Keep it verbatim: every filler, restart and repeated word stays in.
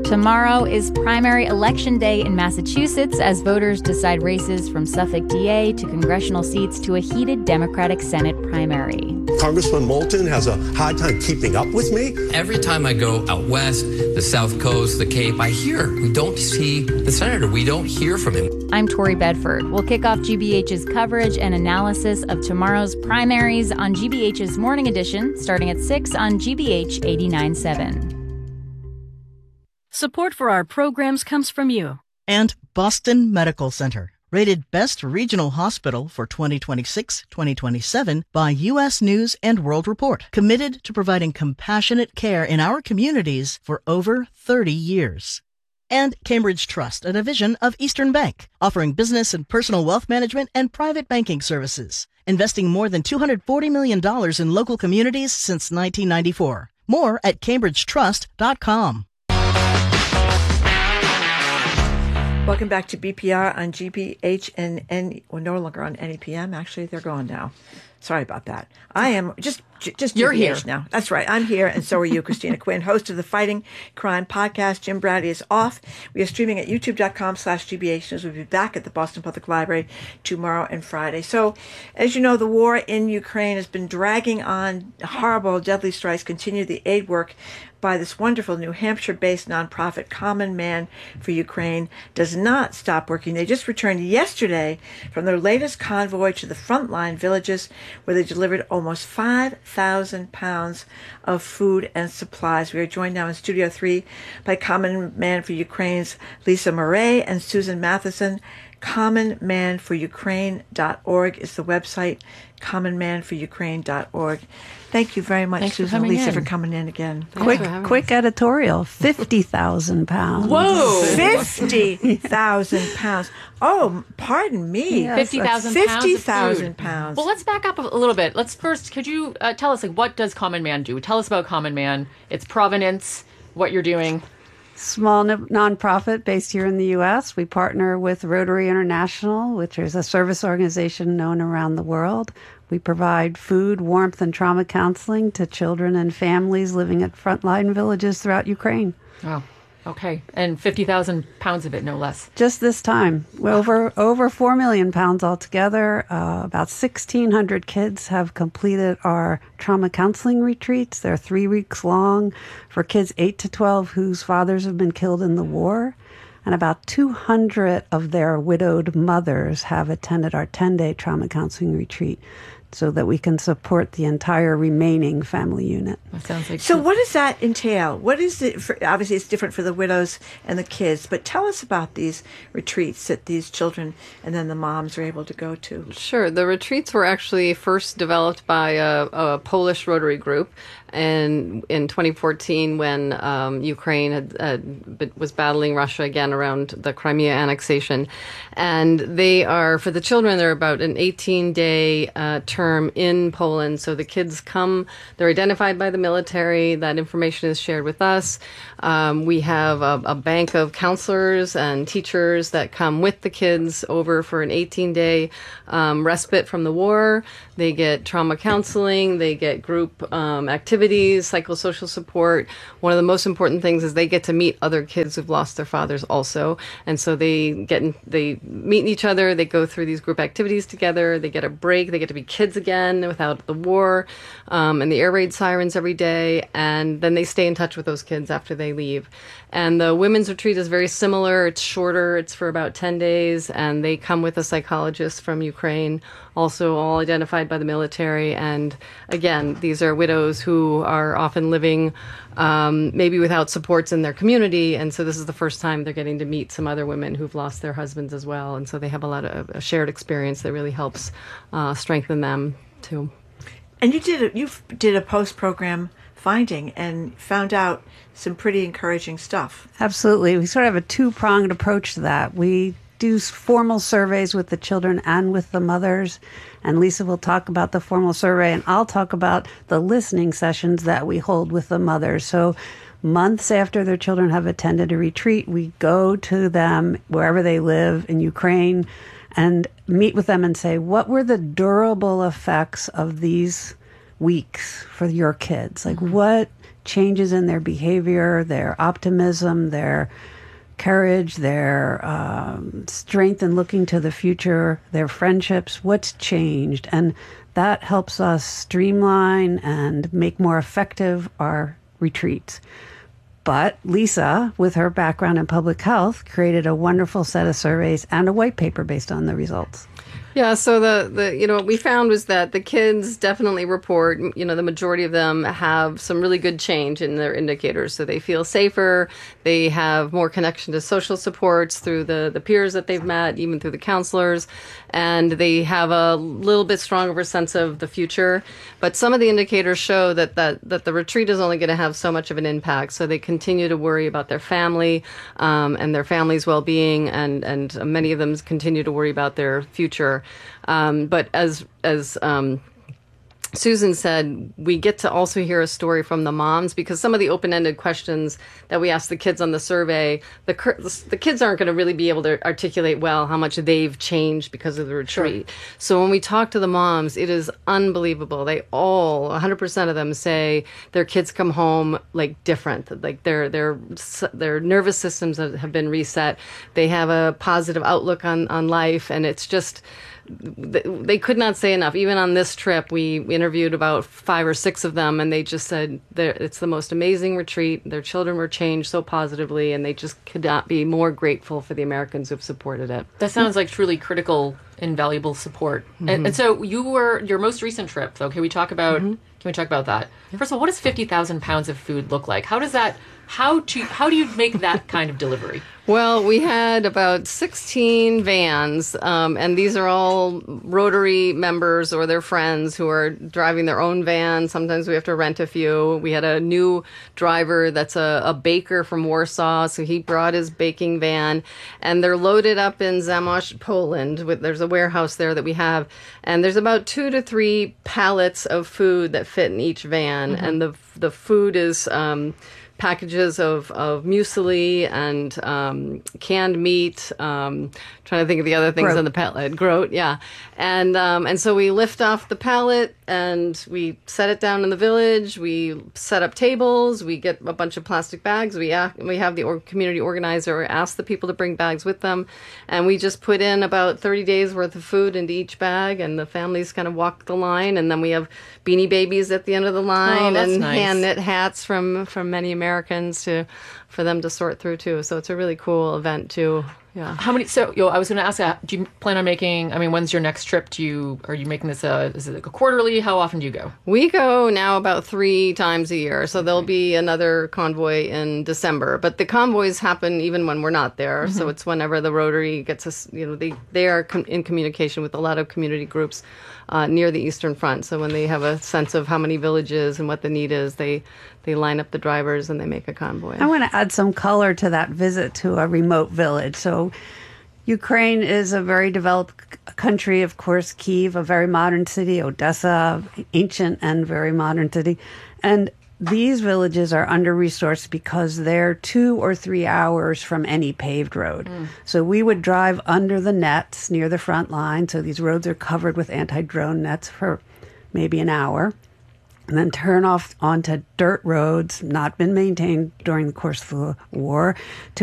Tomorrow is primary election day in Massachusetts as voters decide races from Suffolk D A to congressional seats to a heated Democratic Senate primary. Congressman Moulton has a hard time keeping up with me. Every time I go out west, the South Coast, the Cape, I hear we don't see the senator. We don't hear from him. I'm Tori Bedford. We'll kick off G B H's coverage and analysis of tomorrow's primaries on G B H's Morning Edition, starting at six on G B H eighty-nine point seven. Support for our programs comes from you. And Boston Medical Center, rated Best Regional Hospital for twenty twenty-six twenty twenty-seven by U S News and World Report. Committed to providing compassionate care in our communities for over thirty years. And Cambridge Trust, a division of Eastern Bank, offering business and personal wealth management and private banking services, investing more than two hundred forty million dollars in local communities since nineteen ninety-four. More at cambridge trust dot com. Welcome back to B P R on G B H and N. We're no longer on N E P M. Actually, they're gone now. Sorry about that. I am just just You're G B H here now. That's right. I'm here, and so are you, Christina Quinn, host of the Fighting Crime Podcast. Jim Bradley is off. We are streaming at youtube dot com slash G B H News. We'll be back at the Boston Public Library tomorrow and Friday. So, as you know, the war in Ukraine has been dragging on. Horrible, deadly strikes continue the aid work by this wonderful New Hampshire-based nonprofit, Common Man for Ukraine, does not stop working. They just returned yesterday from their latest convoy to the frontline villages, where they delivered almost five thousand pounds of food and supplies. We are joined now in Studio three by Common Man for Ukraine's Lisa Murray and Susan Matheson. common man for ukraine dot org is the website, common man for ukraine dot org. Thank you very much, Thanks Susan and Lisa, in. for coming in again. Quick, quick editorial, fifty thousand pounds. Whoa, fifty thousand pounds. Oh, pardon me. Yes, fifty thousand pounds. fifty thousand pounds. Well, let's back up a little bit. Let's first, could you uh, tell us, like, what does Common Man do? Tell us about Common Man, its provenance, what you're doing. Small n- nonprofit based here in the U S. We partner with Rotary International, which is a service organization known around the world. We provide food, warmth, and trauma counseling to children and families living at frontline villages throughout Ukraine. Oh, okay. And fifty thousand pounds of it, no less. Just this time. Wow. Over over four million pounds altogether. Uh, about sixteen hundred kids have completed our trauma counseling retreats. They're three weeks long for kids eight to twelve whose fathers have been killed in the war. And about two hundred of their widowed mothers have attended our ten-day trauma counseling retreat, so that we can support the entire remaining family unit. That sounds like so. What does that entail? What is it? For, obviously, it's different for the widows and the kids, but tell us about these retreats that these children and then the moms are able to go to. Sure. The retreats were actually first developed by a, a Polish Rotary group. And in twenty fourteen, when um, Ukraine had, uh, was battling Russia again around the Crimea annexation. And they are, for the children, they're about an eighteen-day uh, term in Poland. So the kids come, they're identified by the military. That information is shared with us. Um, we have a, a bank of counselors and teachers that come with the kids over for an eighteen-day um, respite from the war. They get trauma counseling. They get group um, activities. Psychosocial support. One of the most important things is they get to meet other kids who've lost their fathers also. And so they get in, they meet each other, they go through these group activities together, they get a break, they get to be kids again without the war um, and the air raid sirens every day, and then they stay in touch with those kids after they leave. And the women's retreat is very similar. It's shorter. It's for about ten days, and they come with a psychologist from Ukraine, also all identified by the military. And again, these are widows who are often living um, maybe without supports in their community, and so this is the first time they're getting to meet some other women who've lost their husbands as well. And so they have a lot of a shared experience that really helps uh, strengthen them too. And you did a, you did a post-program finding and found out some pretty encouraging stuff. Absolutely. We sort of have a two-pronged approach to that. We do formal surveys with the children and with the mothers, and Lisa will talk about the formal survey, and I'll talk about the listening sessions that we hold with the mothers. So months after their children have attended a retreat, we go to them wherever they live in Ukraine and meet with them and say, what were the durable effects of these weeks for your kids? Like, mm-hmm. what changes in their behavior, their optimism, their courage, their um, strength in looking to the future, their friendships, what's changed. And that helps us streamline and make more effective our retreats. But Lisa, with her background in public health, created a wonderful set of surveys and a white paper based on the results. Yeah, so the, the you know what we found was that the kids definitely report, you know, the majority of them have some really good change in their indicators. So they feel safer, they have more connection to social supports through the, the peers that they've met, even through the counselors, and they have a little bit stronger of a sense of the future. But some of the indicators show that, that, that the retreat is only going to have so much of an impact. So they continue to worry about their family um, and their family's well-being, and, and many of them continue to worry about their future. Um, but as as um, Susan said, we get to also hear a story from the moms, because some of the open-ended questions that we ask the kids on the survey, the the kids aren't going to really be able to articulate well how much they've changed because of the retreat. Sure. So when we talk to the moms, it is unbelievable. They all, one hundred percent of them, say their kids come home like different, like their their their nervous systems have been reset. They have a positive outlook on on life, and it's just, they could not say enough. Even on this trip, we interviewed about five or six of them, and they just said it's the most amazing retreat. Their children were changed so positively, and they just could not be more grateful for the Americans who've supported it. That sounds like truly critical and valuable support. Mm-hmm. And, and so you were, your most recent trip, though, can we talk about, mm-hmm. can we talk about that? Yeah. First of all, what does fifty thousand pounds of food look like? How does that, how to, how do you make that kind of delivery? Well, we had about sixteen vans, um, and these are all Rotary members or their friends who are driving their own van. Sometimes we have to rent a few. We had a new driver that's a, a baker from Warsaw, so he brought his baking van, and they're loaded up in Zamość, Poland. With, there's a warehouse there that we have, and there's about two to three pallets of food that fit in each van, mm-hmm. and the the food is Um, packages of, of muesli and um, canned meat. Um, trying to think of the other things groat. on the pallet. Groat, yeah. And um, and so we lift off the pallet and we set it down in the village. We set up tables. We get a bunch of plastic bags. We ask, we have the or- community organizer ask the people to bring bags with them, and we just put in about thirty days worth of food into each bag, and the families kind of walk the line. And then we have Beanie Babies at the end of the line, oh, and nice. hand knit hats from from many Americans to for them to sort through too. So it's a really cool event too. Yeah. How many? So, yo, I was going to ask, uh, do you plan on making? I mean, when's your next trip? Do you are you making this? A, is it like a quarterly? How often do you go? We go now about three times a year. So there'll be another convoy in December. But the convoys happen even when we're not there. Mm-hmm. So it's whenever the Rotary gets us. You know, they they are com- in communication with a lot of community groups uh, near the Eastern Front. So when they have a sense of how many villages and what the need is, they they line up the drivers and they make a convoy. I want to add some color to that visit to a remote village. So Ukraine is a very developed c- country, of course, Kyiv, a very modern city, Odessa, ancient and very modern city. And these villages are under-resourced because they're two or three hours from any paved road. Mm. So we would drive under the nets near the front line. So these roads are covered with anti-drone nets for maybe an hour, and then turn off onto dirt roads, not been maintained during the course of the war, to